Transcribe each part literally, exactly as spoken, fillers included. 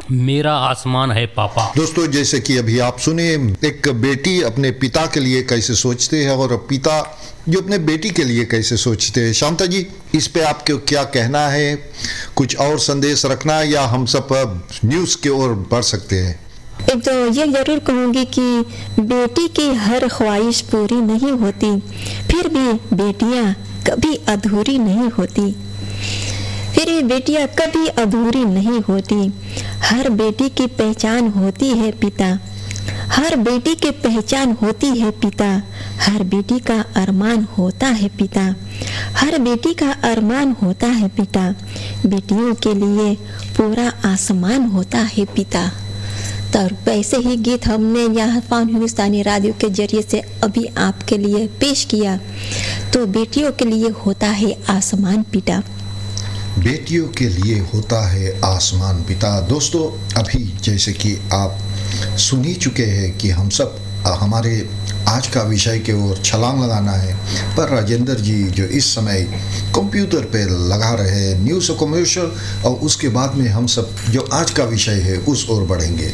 मेरा आसमान है पापा। दोस्तों, जैसे कि अभी आप सुने, एक बेटी अपने पिता के लिए कैसे सोचते हैं और पिता जो अपने बेटी के लिए कैसे सोचते हैं। शांता जी, इस पे आपको क्या कहना है? कुछ और संदेश रखना है या हम सब न्यूज़ की ओर बढ़ सकते हैं? एक तो ये जरूर कहूँगी कि बेटी की हर ख्वाहिश पूरी नहीं होती, फिर भी बेटियाँ कभी अधूरी नहीं होती फिर भी बेटियाँ कभी अधूरी नहीं होती। हर बेटी की पहचान होती है पिता, हर बेटी की पहचान होती है पिता, हर बेटी का अरमान होता है पिता, हर बेटी का अरमान होता है पिता, बेटियों के लिए पूरा आसमान होता है पिता। तो वैसे ही गीत हमने यहाँ फाउन हिंदुस्तानी रेडियो के जरिए से अभी आपके लिए पेश किया। तो बेटियों के लिए होता है आसमान पिता, बेटियों के लिए होता है आसमान पिता। दोस्तों, अभी जैसे कि आप सुन ही चुके हैं कि हम सब हमारे आज का विषय के ओर छलांग लगाना है, पर राजेंद्र जी जो इस समय कंप्यूटर पे लगा रहे हैं न्यूज़ और कमर्शियल, और उसके बाद में हम सब जो आज का विषय है उस ओर बढ़ेंगे।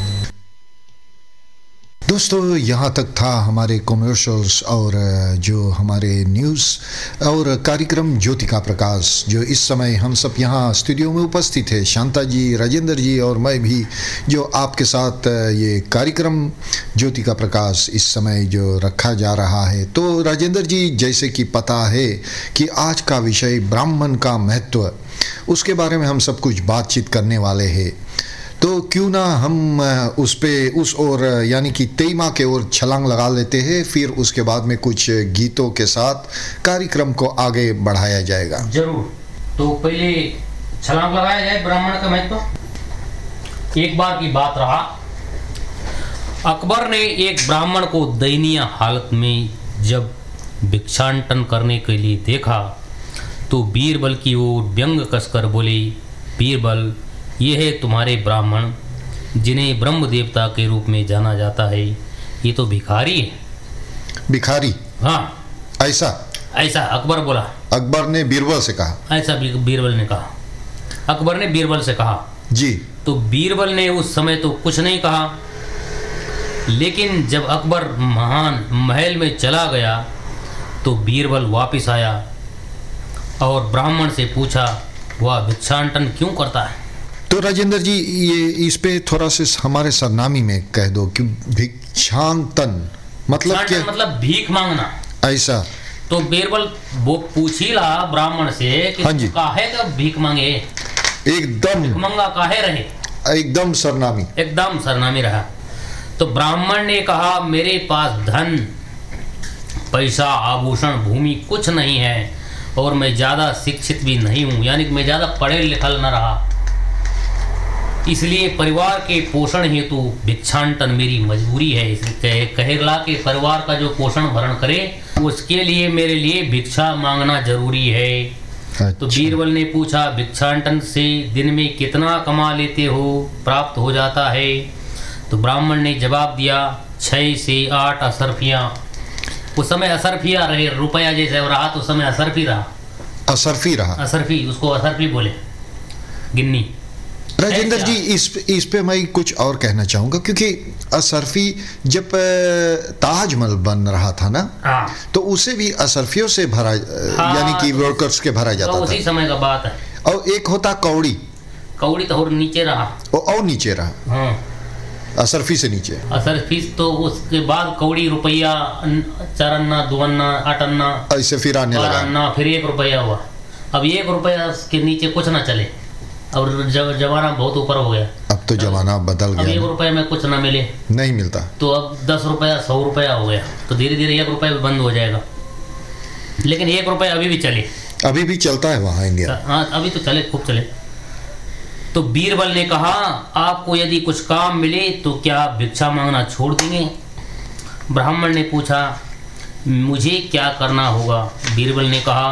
दोस्तों, यहाँ तक था हमारे कमर्शियल्स और जो हमारे न्यूज़ और कार्यक्रम ज्योति का प्रकाश, जो इस समय हम सब यहाँ स्टूडियो में उपस्थित है, शांता जी, राजेंद्र जी और मैं भी, जो आपके साथ ये कार्यक्रम ज्योति का प्रकाश इस समय जो रखा जा रहा है। तो राजेंद्र जी, जैसे कि पता है कि आज का विषय ब्राह्मण का महत्व, उसके बारे में हम सब कुछ बातचीत करने वाले हैं। तो क्यों ना हम उस पे उस ओर यानी कि तेईमा के ओर छलांग लगा लेते हैं, फिर उसके बाद में कुछ गीतों के साथ कार्यक्रम को आगे बढ़ाया जाएगा। जरूर। तो पहले छलांग लगाया जाए ब्राह्मण का महत्व। एक बार की बात रहा, अकबर ने एक ब्राह्मण को दयनीय हालत में जब भिक्षाटन करने के लिए देखा तो बीरबल की ओर व्यंग कसकर बोले, बीरबल, ये है तुम्हारे ब्राह्मण जिन्हें ब्रह्म देवता के रूप में जाना जाता है, ये तो भिखारी है। भिखारी? हाँ। ऐसा ऐसा अकबर बोला। अकबर ने बीरबल से कहा? ऐसा बीरबल ने कहा, अकबर ने बीरबल से कहा जी। तो बीरबल ने उस समय तो कुछ नहीं कहा, लेकिन जब अकबर महान महल में चला गया तो बीरबल वापस आया और ब्राह्मण से पूछा, वह भिक्षाटन क्यों करता है? तो राजेंद्र जी, ये इस पे थोड़ा सा हमारे सरनामी में कह दो कि भिक्षाटन मतलब क्या? मतलब भीख मांगना। ऐसा? तो बीरबल वो पूछ ही रहा ब्राह्मण से कि हाँ जी, काहे का भीख मांगे, एकदम भीख मांगा काहे रहे, एकदम सरनामी, एकदम सरनामी रहा। तो ब्राह्मण ने कहा, मेरे पास धन पैसा आभूषण भूमि कुछ नहीं है और मैं ज़्यादा शिक्षित भी नहीं हूँ, यानी कि मैं ज़्यादा पढ़े लिखल न रहा, इसलिए परिवार के पोषण हेतु भिक्षाटन मेरी मजबूरी है। इसलिए कहेला के परिवार का जो पोषण भरण करे उसके लिए मेरे लिए भिक्षा मांगना जरूरी है। अच्छा। तो बीरबल ने पूछा, भिक्षाटन से दिन में कितना कमा लेते हो, प्राप्त हो जाता है? तो ब्राह्मण ने जवाब दिया, छः से आठ असरफियाँ। उस समय असरफिया रहे, रुपया जैसे रहा तो उस समय असरफी रहा। असरफी रहा? असरफी, उसको असरफी बोले, गिन्नी। राजेंद्र जी, इस इस पे मैं कुछ और कहना चाहूँगा, क्योंकि असरफी जब ताजमहल बन रहा था ना, तो उसे भी असरफियों से भरा, हाँ, यानी कि वर्कर्स के भरा जाता तो था। उसी समय का बात है। और एक होता कौड़ी, कौड़ी तो और नीचे रहा, और नीचे रहा। हाँ। असरफी से नीचे। असरफी तो उसके बाद कौड़ी, रुपया, चार अन्ना, दो अन्ना, आठ अन्ना, ऐसे फिर आने लगा अन्ना, फिर एक रुपया हुआ। अब एक रुपया के नीचे कुछ ना चले, अब जमाना बहुत ऊपर हो गया। अब तो जमाना बदल गया। अब एक रुपये में कुछ ना मिले, नहीं मिलता, तो अब दस रुपया सौ रुपया हो गया, तो धीरे धीरे एक रुपया भी बंद हो जाएगा। लेकिन एक रुपया अभी भी चले, अभी भी चलता है वहाँ इंडिया। हाँ, अभी तो चले, खूब चले। तो बीरबल ने कहा, आपको यदि कुछ काम मिले तो क्या भिक्षा मांगना छोड़ देंगे? ब्राह्मण ने पूछा, मुझे क्या करना होगा? बीरबल ने कहा,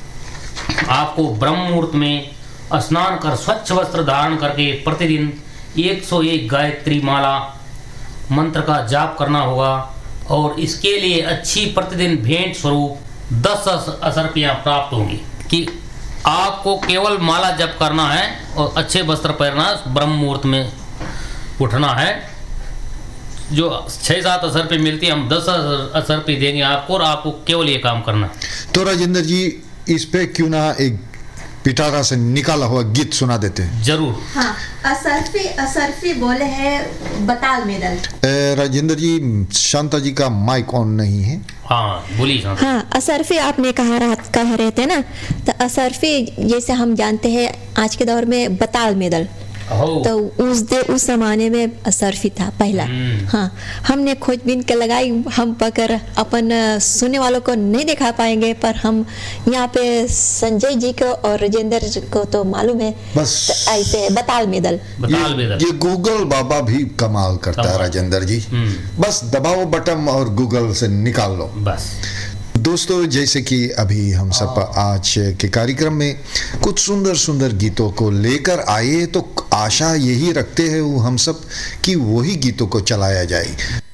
आपको ब्रह्म मुहूर्त में स्नान कर स्वच्छ वस्त्र धारण करके प्रतिदिन एक सौ एक गायत्री माला मंत्र का जाप करना होगा और इसके लिए अच्छी प्रतिदिन भेंट स्वरूप दस असरफियाँ प्राप्त होंगी। कि आपको केवल माला जप करना है और अच्छे वस्त्र पहनना, ब्रह्म मुहूर्त में उठना है। जो छः सात असर पे मिलती है हम दस असर पे देंगे आपको, और आपको केवल ये काम करना। तो राजेंद्र जी इस पे क्यों ना एक पिटारा से निकाला हुआ गीत सुना देते हैं। जरूर। हाँ, असरफी असरफी बोले है बताल मेडल। राजेंद्र जी शांता जी का माइक ऑन नहीं है। हाँ बोलिए। हाँ, असरफी आपने कहा रहा कह रहे थे ना, तो असरफी जैसे हम जानते हैं आज के दौर में बताल मेडल, तो उस दे उस जमाने में असरफी था पहला। हाँ, हमने खोजबीन के लगाई, हम पकड़ अपन सुनने वालों को नहीं दिखा पाएंगे, पर हम यहाँ पे संजय जी को और राजेंद्र जी को तो मालूम है। बस तो ऐसे बताल मेडल, बताल मेडल ये, ये गूगल बाबा भी कमाल करता है राजेंद्र जी। बस दबाओ बटन और गूगल से निकाल लो बस। दोस्तों, जैसे कि अभी हम सब आज के कार्यक्रम में कुछ सुंदर सुंदर गीतों को लेकर आए, तो आशा यही रखते हैं हम सब कि वही गीतों को चलाया जाए।